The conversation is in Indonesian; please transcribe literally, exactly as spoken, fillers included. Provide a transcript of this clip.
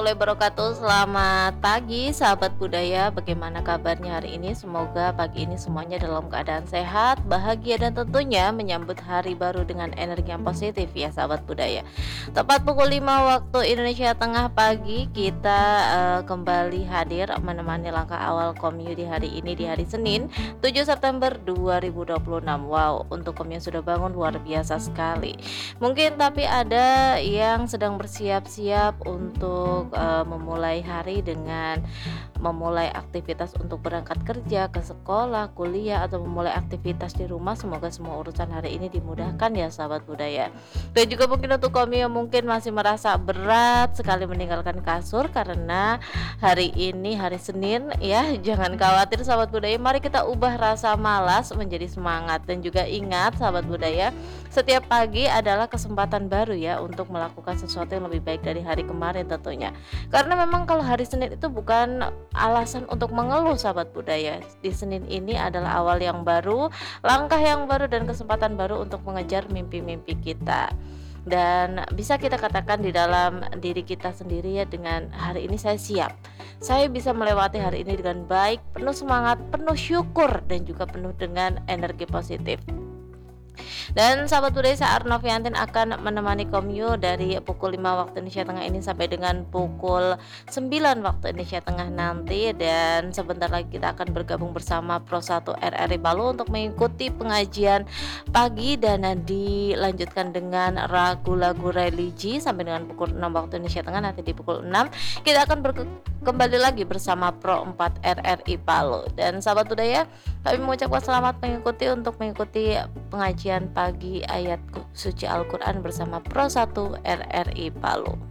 Wabarakatuh. Selamat pagi sahabat budaya. Bagaimana kabarnya hari ini? Semoga pagi ini semuanya dalam keadaan sehat, bahagia dan tentunya menyambut hari baru dengan energi yang positif ya sahabat budaya. Tepat pukul lima waktu Indonesia Tengah pagi kita eh, kembali hadir menemani langkah awal Komyu di hari ini di hari Senin tujuh September dua ribu dua puluh enam. Wow, untuk Komyu sudah bangun luar biasa sekali. Mungkin tapi ada yang sedang bersiap-siap untuk uh, memulai hari dengan memulai aktivitas untuk berangkat kerja, ke sekolah, kuliah atau memulai aktivitas di rumah. Semoga semua urusan hari ini dimudahkan ya sahabat budaya. Dan juga mungkin untuk kamu yang mungkin masih merasa berat sekali meninggalkan kasur karena hari ini hari Senin ya, jangan khawatir sahabat budaya. Mari kita ubah rasa malas menjadi semangat dan juga ingat sahabat budaya, setiap pagi adalah kesempatan baru ya untuk melakukan sesuatu yang lebih baik dari hari kemarin tentunya. Karena memang kalau hari Senin itu bukan alasan untuk mengeluh sahabat budaya. Di Senin ini adalah awal yang baru, langkah yang baru dan kesempatan baru untuk mengejar mimpi-mimpi kita. Dan bisa kita katakan di dalam diri kita sendiri ya, dengan hari ini saya siap. Saya bisa melewati hari ini dengan baik, penuh semangat, penuh syukur dan juga penuh dengan energi positif. Dan sahabat budaya, saya Arnoviantin akan menemani Komyu dari pukul lima waktu Indonesia Tengah ini sampai dengan pukul sembilan waktu Indonesia Tengah nanti. Dan sebentar lagi kita akan bergabung bersama Pro satu R R I Palu untuk mengikuti pengajian pagi dan dilanjutkan dengan lagu-lagu religi sampai dengan pukul enam waktu Indonesia Tengah. Nanti di pukul enam kita akan ber- kembali lagi bersama Pro empat R R I Palu. Dan sahabat budaya, kami mengucapkan selamat mengikuti untuk mengikuti pengajian pagi ayat suci Al-Quran bersama Pro satu R R I Palu.